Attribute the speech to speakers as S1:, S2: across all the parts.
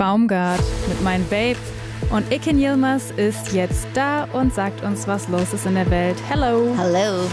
S1: Baumgart mit meinem Babe. Und Iken Yilmaz ist jetzt da und sagt uns, was los ist in der Welt. Hello!
S2: Hallo!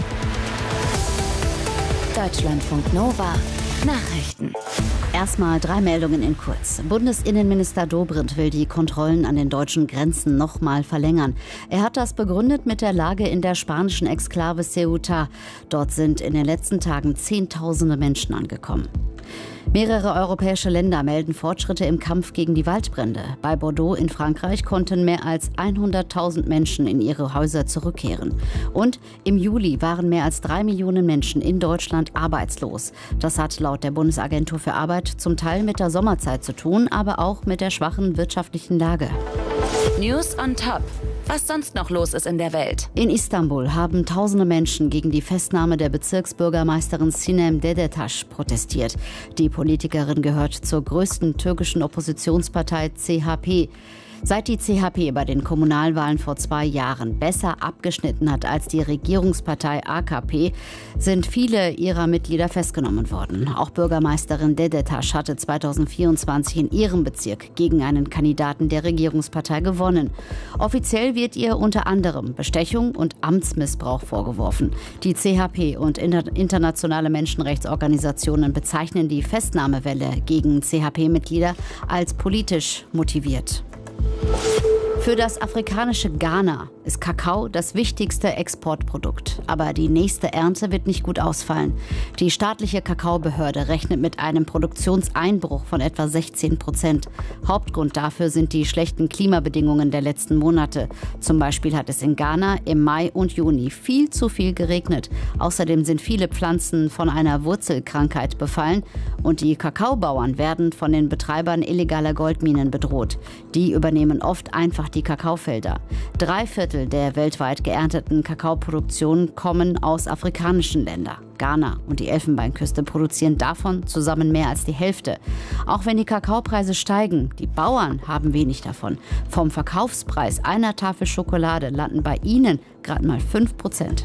S2: Deutschlandfunk Nova. Nachrichten. Erstmal 3 Meldungen in kurz. Bundesinnenminister Dobrindt will die Kontrollen an den deutschen Grenzen nochmal verlängern. Er hat das begründet mit der Lage in der spanischen Exklave Ceuta. Dort sind in den letzten Tagen Zehntausende Menschen angekommen. Mehrere europäische Länder melden Fortschritte im Kampf gegen die Waldbrände. Bei Bordeaux in Frankreich konnten mehr als 100.000 Menschen in ihre Häuser zurückkehren. Und im Juli waren mehr als 3 Millionen Menschen in Deutschland arbeitslos. Das hat laut der Bundesagentur für Arbeit zum Teil mit der Sommerzeit zu tun, aber auch mit der schwachen wirtschaftlichen Lage.
S3: News on top. Was sonst noch los ist in der Welt?
S2: In Istanbul haben tausende Menschen gegen die Festnahme der Bezirksbürgermeisterin Sinem Dedetas protestiert. Die Politikerin gehört zur größten türkischen Oppositionspartei CHP. Seit die CHP bei den Kommunalwahlen vor 2 Jahren besser abgeschnitten hat als die Regierungspartei AKP, sind viele ihrer Mitglieder festgenommen worden. Auch Bürgermeisterin Dedetas hatte 2024 in ihrem Bezirk gegen einen Kandidaten der Regierungspartei gewonnen. Offiziell wird ihr unter anderem Bestechung und Amtsmissbrauch vorgeworfen. Die CHP und internationale Menschenrechtsorganisationen bezeichnen die Festnahmewelle gegen CHP-Mitglieder als politisch motiviert. Für das afrikanische Ghana ist Kakao das wichtigste Exportprodukt. Aber die nächste Ernte wird nicht gut ausfallen. Die staatliche Kakaobehörde rechnet mit einem Produktionseinbruch von etwa 16%. Hauptgrund dafür sind die schlechten Klimabedingungen der letzten Monate. Zum Beispiel hat es in Ghana im Mai und Juni viel zu viel geregnet. Außerdem sind viele Pflanzen von einer Wurzelkrankheit befallen. Und die Kakaobauern werden von den Betreibern illegaler Goldminen bedroht. Die übernehmen oft einfach die Kakaofelder. 3/4 der weltweit geernteten Kakaoproduktion kommen aus afrikanischen Ländern. Ghana und die Elfenbeinküste produzieren davon zusammen mehr als die Hälfte. Auch wenn die Kakaopreise steigen, die Bauern haben wenig davon. Vom Verkaufspreis einer Tafel Schokolade landen bei ihnen gerade mal 5%.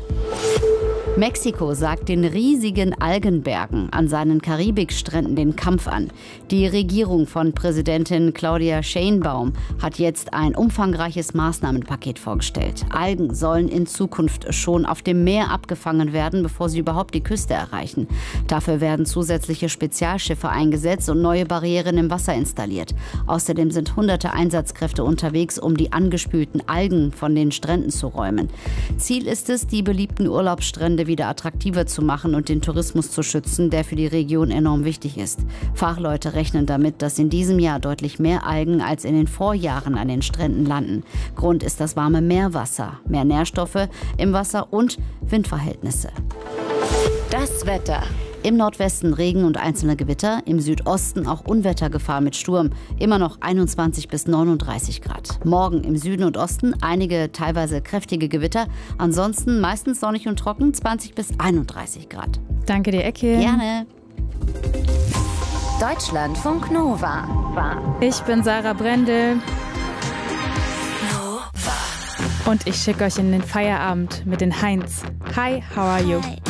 S2: Mexiko sagt den riesigen Algenbergen an seinen Karibikstränden den Kampf an. Die Regierung von Präsidentin Claudia Sheinbaum hat jetzt ein umfangreiches Maßnahmenpaket vorgestellt. Algen sollen in Zukunft schon auf dem Meer abgefangen werden, bevor sie überhaupt die Küste erreichen. Dafür werden zusätzliche Spezialschiffe eingesetzt und neue Barrieren im Wasser installiert. Außerdem sind hunderte Einsatzkräfte unterwegs, um die angespülten Algen von den Stränden zu räumen. Ziel ist es, die beliebten Urlaubsstrände wieder attraktiver zu machen und den Tourismus zu schützen, der für die Region enorm wichtig ist. Fachleute rechnen damit, dass in diesem Jahr deutlich mehr Algen als in den Vorjahren an den Stränden landen. Grund ist das warme Meerwasser, mehr Nährstoffe im Wasser und Windverhältnisse.
S3: Das Wetter.
S2: Im Nordwesten Regen und einzelne Gewitter, im Südosten auch Unwettergefahr mit Sturm, immer noch 21 bis 39 Grad. Morgen im Süden und Osten einige teilweise kräftige Gewitter, ansonsten meistens sonnig und trocken, 20 bis 31 Grad.
S1: Danke dir, Ecke.
S2: Gerne.
S3: Deutschlandfunk Nova.
S1: Ich bin Sarah Brendel. Und ich schicke euch in den Feierabend mit den Heinz. Hi, how are you?
S4: Hi.